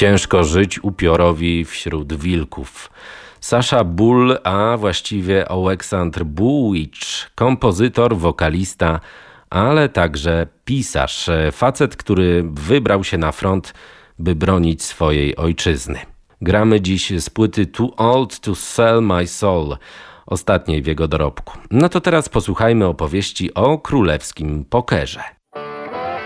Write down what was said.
Ciężko żyć upiorowi wśród wilków. Sacha Bull, a właściwie Oleksandr Bułwicz, kompozytor, wokalista, ale także pisarz. Facet, który wybrał się na front, by bronić swojej ojczyzny. Gramy dziś z płyty Too Old to Sell My Soul, ostatniej w jego dorobku. No to teraz posłuchajmy opowieści o królewskim pokerze.